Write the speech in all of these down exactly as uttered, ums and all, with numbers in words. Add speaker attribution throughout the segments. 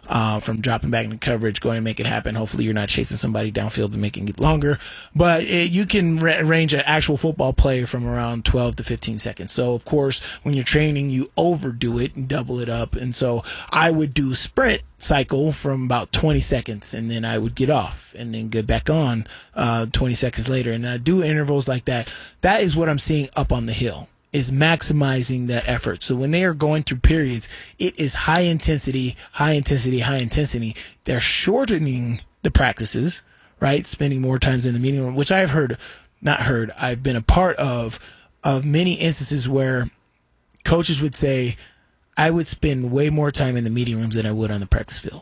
Speaker 1: uh, from dropping back into coverage, going to make it happen. Hopefully you're not chasing somebody downfield and making it longer. But it, you can ra- range an actual football play from around twelve to fifteen seconds. So, of course, when you're training, you overdo it and double it up. And so I would do sprint cycle from about twenty seconds, and then I would get off and then get back on uh, twenty seconds later. And I do intervals like that. That is what I'm seeing up on the hill, is maximizing that effort. So when they are going through periods, it is high intensity, high intensity, high intensity. They're shortening the practices, right? Spending more times in the meeting room, which I've heard, not heard, I've been a part of, of many instances where coaches would say, I would spend way more time in the meeting rooms than I would on the practice field.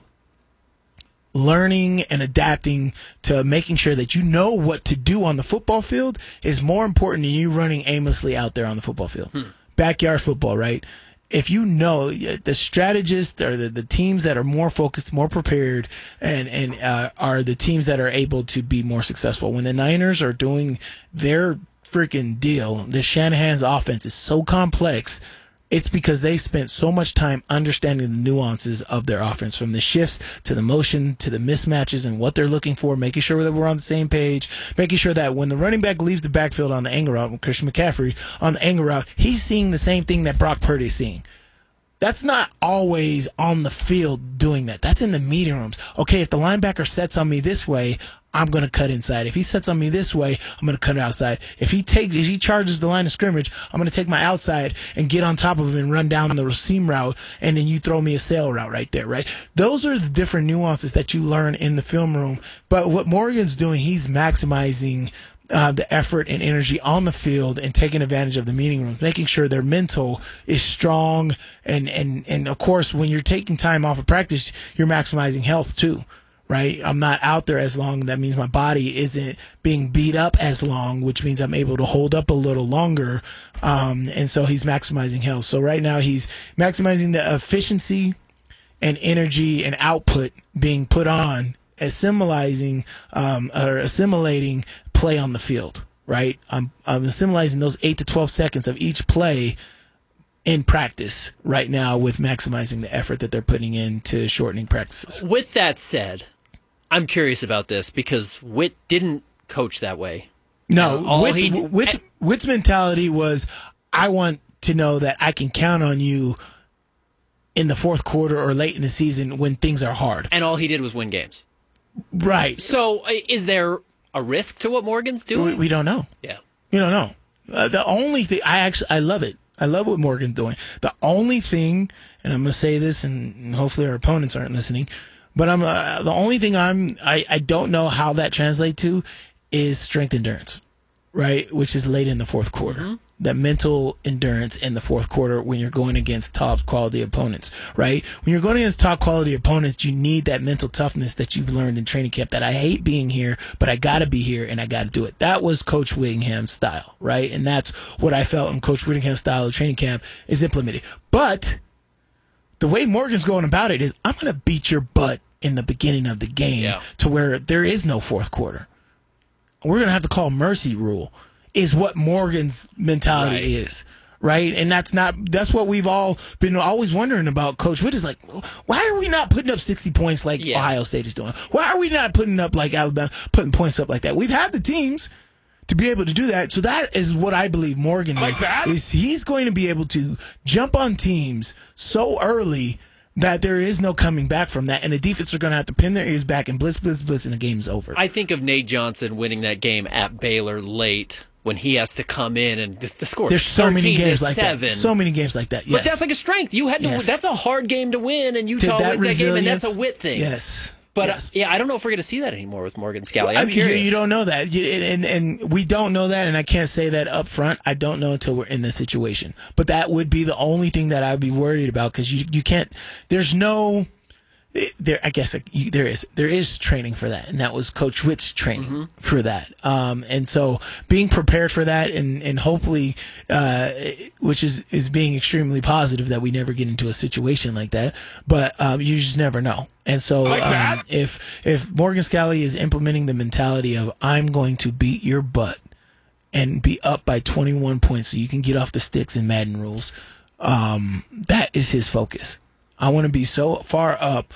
Speaker 1: Learning and adapting to making sure that you know what to do on the football field is more important than you running aimlessly out there on the football field. Hmm. Backyard football, right? If you know the strategists or the, the teams that are more focused, more prepared, and, and uh, are the teams that are able to be more successful. When the Niners are doing their freaking deal, the Shanahan's offense is so complex. It's because they spent so much time understanding the nuances of their offense, from the shifts to the motion to the mismatches and what they're looking for, making sure that we're on the same page, making sure that when the running back leaves the backfield on the angle route, when Christian McCaffrey on the angle route, he's seeing the same thing that Brock Purdy is seeing. That's not always on the field doing that. That's in the meeting rooms. Okay, if the linebacker sets on me this way, I'm going to cut inside. If he sets on me this way, I'm going to cut outside. If he takes, if he charges the line of scrimmage, I'm going to take my outside and get on top of him and run down the seam route, and then you throw me a sail route right there, right? Those are the different nuances that you learn in the film room. But what Morgan's doing, he's maximizing Uh, the effort and energy on the field and taking advantage of the meeting rooms, making sure their mental is strong. And, and, and of course, when you're taking time off of practice, you're maximizing health too, right? I'm not out there as long. That means my body isn't being beat up as long, which means I'm able to hold up a little longer. Um, and so he's maximizing health. So right now he's maximizing the efficiency and energy and output being put on, assimilating, um, or assimilating play on the field, right? I'm I'm assimilating those eight to twelve seconds of each play in practice right now, with maximizing the effort that they're putting into shortening practices.
Speaker 2: With that said, I'm curious about this because Witt didn't coach that way.
Speaker 1: No,
Speaker 2: uh,
Speaker 1: Witt's,
Speaker 2: he,
Speaker 1: Witt's, Witt's mentality was, I want to know that I can count on you in the fourth quarter or late in the season when things are hard.
Speaker 2: And all he did was win games.
Speaker 1: Right.
Speaker 2: So uh, is there a risk to what Morgan's doing?
Speaker 1: We, we don't know.
Speaker 2: Yeah.
Speaker 1: We don't know. Uh, the only thing, I actually, I love it. I love what Morgan's doing. The only thing, and I'm going to say this, and hopefully our opponents aren't listening, but I'm uh, the only thing I'm, I, I don't know how that translates to is strength endurance, right? Which is late in the fourth quarter. Mm-hmm. That mental endurance in the fourth quarter when you're going against top quality opponents, right? When you're going against top quality opponents, you need that mental toughness that you've learned in training camp, that I hate being here, but I got to be here and I got to do it. That was Coach Whittingham's style, right? And that's what I felt in Coach Whittingham's style of training camp is implemented. But the way Morgan's going about it is, I'm going to beat your butt in the beginning of the game, yeah, to where there is no fourth quarter. We're going to have to call mercy rule, is what Morgan's mentality right. is, right? And that's not, that's what we've all been always wondering about Coach Witt, is like, why are we not putting up sixty points like yeah. Ohio State is doing? Why are we not putting up like Alabama, putting points up like that? We've had the teams to be able to do that. So that is what I believe Morgan
Speaker 3: like
Speaker 1: is,
Speaker 3: that?
Speaker 1: is he's going to be able to jump on teams so early that there is no coming back from that, and the defense are going to have to pin their ears back and blitz, blitz, blitz, and the game's over.
Speaker 2: I think of Nate Johnson winning that game at Baylor late, when he has to come in and the, the score.
Speaker 1: There's so many games like
Speaker 2: seven.
Speaker 1: that. So many games like that. Yes.
Speaker 2: But that's like a strength. You had to.
Speaker 1: Yes.
Speaker 2: That's a hard game to win, and Utah
Speaker 1: that
Speaker 2: wins that game, and
Speaker 1: resilience,
Speaker 2: that's a Witt thing.
Speaker 1: Yes.
Speaker 2: But
Speaker 1: yes.
Speaker 2: Uh, yeah, I don't know if we're going to see that anymore with Morgan Scalley.
Speaker 1: Well,
Speaker 2: I'm
Speaker 1: I mean,
Speaker 2: curious.
Speaker 1: You, you don't know that, you, and and we don't know that, and I can't say that up front. I don't know until we're in this situation. But that would be the only thing that I'd be worried about, because you you can't. There's no. There, I guess you, there is there is training for that, and that was Coach Witt's training mm-hmm. for that. Um, and so being prepared for that, and and hopefully, uh, which is is being extremely positive that we never get into a situation like that. But um, you just never know. And so
Speaker 3: like
Speaker 1: um, if if Morgan Scalley is implementing the mentality of, I'm going to beat your butt and be up by twenty-one points so you can get off the sticks in Madden rules, um, that is his focus. I want to be so far up